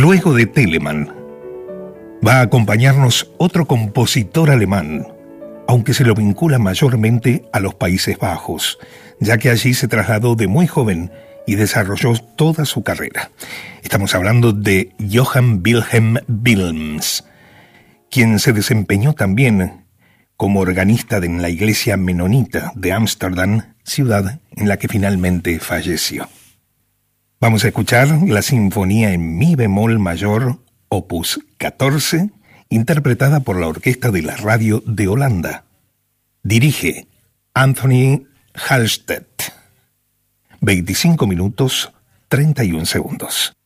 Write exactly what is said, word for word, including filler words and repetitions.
Luego de Telemann, va a acompañarnos otro compositor alemán, aunque se lo vincula mayormente a los Países Bajos, ya que allí se trasladó de muy joven y desarrolló toda su carrera. Estamos hablando de Johann Wilhelm Wilms, quien se desempeñó también como organista en la iglesia menonita de Ámsterdam, ciudad en la que finalmente falleció. Vamos a escuchar la sinfonía en mi bemol mayor, opus catorce, interpretada por la Orquesta de la Radio de Holanda. Dirige Anthony Halstead. veinticinco minutos, treinta y un segundos.